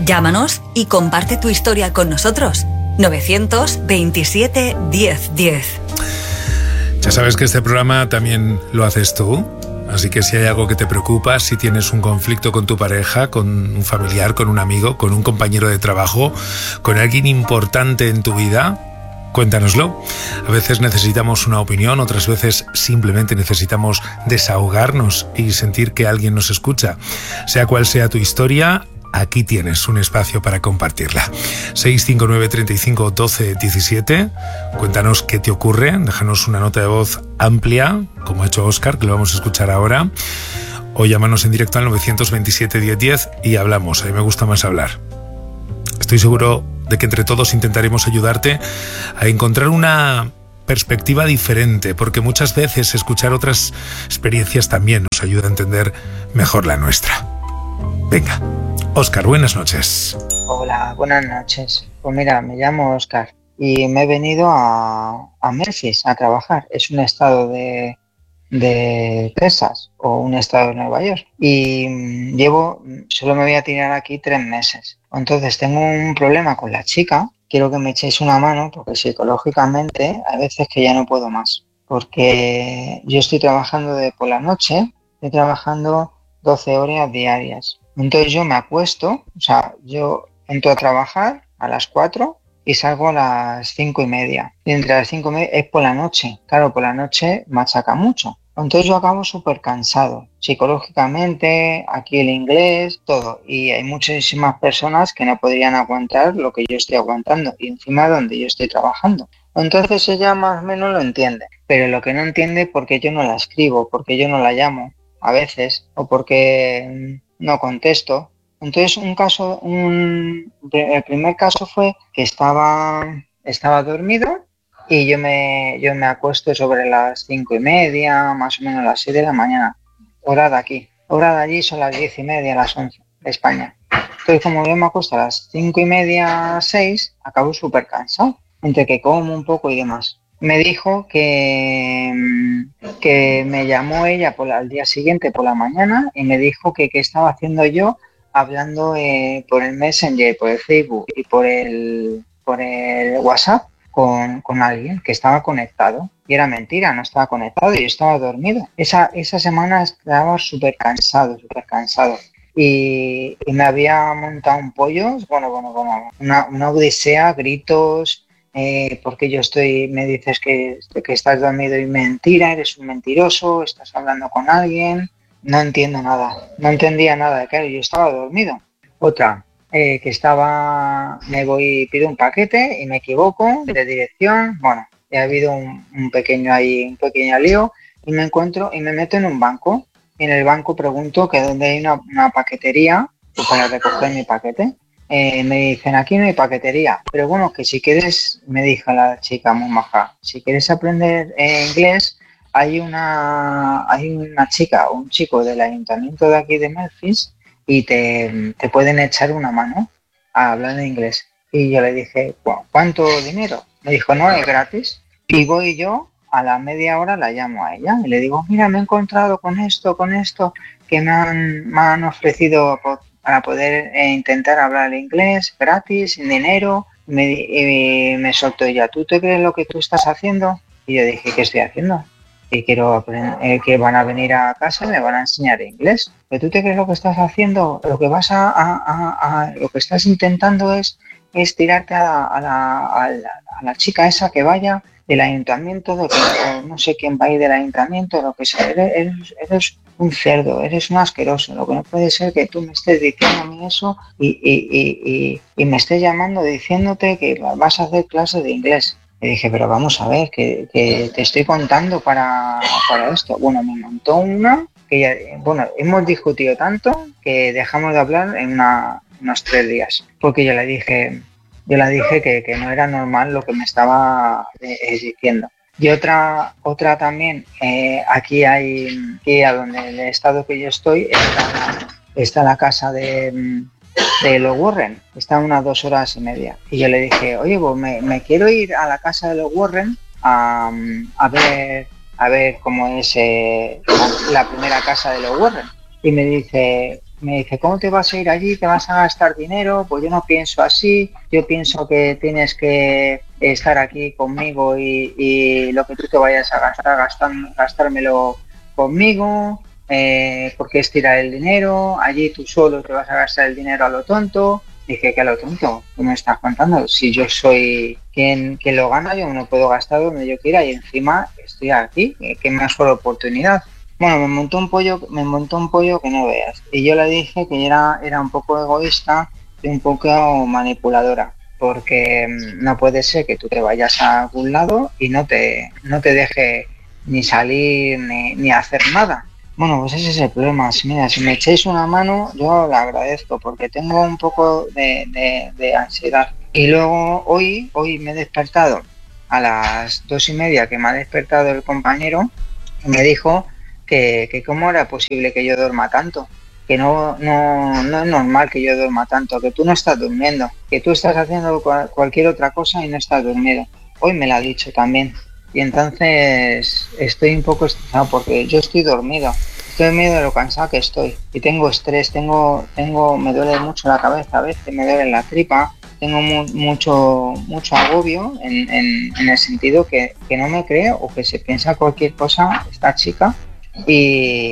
Llámanos y comparte tu historia con nosotros. 927 10 10. Ya sabes que este programa también lo haces tú. Así que si hay algo que te preocupa, si tienes un conflicto con tu pareja, con un familiar, con un amigo, con un compañero de trabajo, con alguien importante en tu vida, cuéntanoslo. A veces necesitamos una opinión, otras veces simplemente necesitamos desahogarnos y sentir que alguien nos escucha. Sea cual sea tu historia, aquí tienes un espacio para compartirla. 659 35 12 17. Cuéntanos qué te ocurre, déjanos una nota de voz amplia, como ha hecho Óscar, que lo vamos a escuchar ahora, o llámanos en directo al 927 10 10 y hablamos. A mí me gusta más hablar. Estoy seguro de que entre todos intentaremos ayudarte a encontrar una perspectiva diferente, porque muchas veces escuchar otras experiencias también nos ayuda a entender mejor la nuestra. Venga, Óscar, buenas noches. Hola, buenas noches. Pues mira, me llamo Óscar y me he venido a Memphis a trabajar. Es un estado de Texas o un estado de Nueva York. Y solo me voy a tirar aquí 3 meses. Entonces tengo un problema con la chica. Quiero que me echéis una mano porque psicológicamente hay veces que ya no puedo más. Porque yo estoy trabajando por la noche, estoy trabajando 12 horas diarias. Entonces yo me acuesto, o sea, yo entro a trabajar a las 4 y salgo a las 5:30. Y entre las 5:30 es por la noche. Claro, por la noche machaca mucho. Entonces yo acabo súper cansado, psicológicamente, aquí el inglés, todo. Y hay muchísimas personas que no podrían aguantar lo que yo estoy aguantando y encima donde yo estoy trabajando. Entonces ella más o menos lo entiende. Pero lo que no entiende es por qué yo no la escribo, por qué yo no la llamo a veces, o porque no contesto. Entonces el primer caso fue que estaba dormido y yo me acuesto sobre las 5:30, más o menos las 6 de la mañana, hora de aquí. Hora de allí son las 10:30, las 11 de España. Entonces como yo me acuesto a las 5:30, 6, acabo súper cansado, entre que como un poco y demás. Me dijo que me llamó ella al día siguiente por la mañana y me dijo que qué estaba haciendo yo hablando por el Messenger, por el Facebook y por el WhatsApp con alguien que estaba conectado. Y era mentira, no estaba conectado, yo estaba dormido. Esa semana estaba súper cansado. Y me había montado un pollo, una odisea, gritos. Porque me dices que estás dormido y mentira, eres un mentiroso, estás hablando con alguien, no entiendo nada, no entendía nada, claro, yo estaba dormido. Otra, pido un paquete y me equivoco de dirección, bueno, ha habido un pequeño lío y me meto en un banco, y en el banco pregunto que dónde hay una paquetería para recoger mi paquete. Me dicen, aquí no hay paquetería, pero bueno, que si quieres, me dijo la chica muy maja, si quieres aprender inglés, hay una chica o un chico del ayuntamiento de aquí de Memphis y te pueden echar una mano a hablar en inglés. Y yo le dije, ¿cuánto dinero? Me dijo, no, es gratis. Y voy yo, a la media hora la llamo a ella y le digo, mira, me he encontrado con esto, que me han ofrecido para poder intentar hablar inglés gratis, sin dinero. Y me soltó ella, ¿tú te crees lo que tú estás haciendo? Y yo dije, ¿qué estoy haciendo? Y quiero aprender, que van a venir a casa y me van a enseñar inglés. ¿Pero tú te crees lo que estás haciendo? Lo que lo que estás intentando es tirarte a la chica esa que vaya del ayuntamiento, o no sé quién va a ir del ayuntamiento, lo que sea. Eres un cerdo, eres un asqueroso. Lo que no puede ser que tú me estés diciendo a mí eso y me estés llamando diciéndote que vas a hacer clases de inglés. Y dije, pero vamos a ver, que te estoy contando para esto. Bueno, me montó una que ya, hemos discutido tanto que dejamos de hablar en unos 3 días. Porque yo le dije que no era normal lo que me estaba diciendo. Y otra también, aquí a donde el estado que yo estoy, está la casa de los Warren, está a unas 2 horas y media. Y yo le dije, oye, pues me quiero ir a la casa de los Warren a ver cómo es la primera casa de los Warren. Y me dice, Me dice, ¿cómo te vas a ir allí? ¿Te vas a gastar dinero? Pues yo no pienso así, yo pienso que tienes que estar aquí conmigo y lo que tú te vayas a gastármelo conmigo, porque es tirar el dinero, allí tú solo te vas a gastar el dinero a lo tonto. Dije, que a lo tonto, ¿qué me estás contando? Si yo soy quien lo gana, yo no puedo gastar donde yo quiera y encima estoy aquí, qué mejor oportunidad. Bueno, me montó un pollo que no veas. Y yo le dije que era un poco egoísta y un poco manipuladora, porque no puede ser que tú te vayas a algún lado y no te deje ni salir ni hacer nada. Bueno, pues ese es el problema. Mira, si me echáis una mano, yo la agradezco, porque tengo un poco de ansiedad. Y luego hoy me he despertado a las 2:30, que me ha despertado el compañero, y me dijo que cómo era posible que yo duerma tanto, que no es normal que yo duerma tanto, que tú no estás durmiendo, que tú estás haciendo cualquier otra cosa y no estás dormido. Hoy me lo ha dicho también. Y entonces estoy un poco estresado porque yo estoy dormido de lo cansado que estoy y tengo estrés, me duele mucho la cabeza a veces, me duele la tripa, tengo mucho agobio en el sentido que no me creo o que se piensa cualquier cosa esta chica y